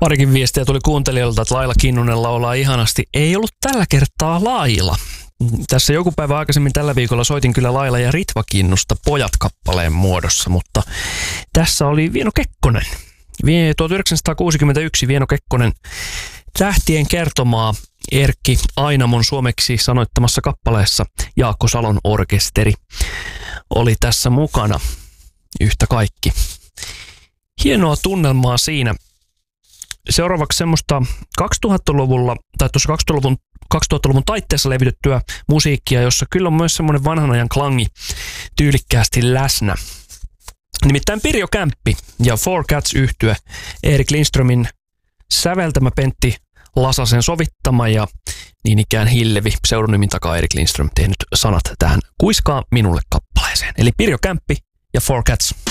Parikin viestiä tuli kuuntelijoilta, että Laila Kinnunen laulaa ihanasti. Ei ollut tällä kertaa Laila. Tässä joku päivä aikaisemmin tällä viikolla soitin kyllä Laila ja Ritva Kinnusta Pojat-kappaleen muodossa, mutta tässä oli Vieno Kekkonen. 1961 Vieno Kekkonen tähtien kertomaa Erkki Ainamon suomeksi sanoittamassa kappaleessa Jaakko Salon orkesteri oli tässä mukana yhtä kaikki. Hienoa tunnelmaa siinä. Seuraavaksi semmoista 2000-luvulla tai tuossa 2000-luvun taitteessa levitettyä musiikkia, jossa kyllä on myös semmoinen vanhan ajan klangi tyylikkäästi läsnä. Nimittäin Pirjo Kämppi ja Four Cats -yhtye, Erik Lindströmin säveltämä, Pentti Lasasen sovittama ja niin ikään Hillevi, pseudonymin takaa Erik Lindström, tehnyt sanat tähän Kuiskaa minulle -kappaleeseen. Eli Pirjo Kämppi ja Four Cats.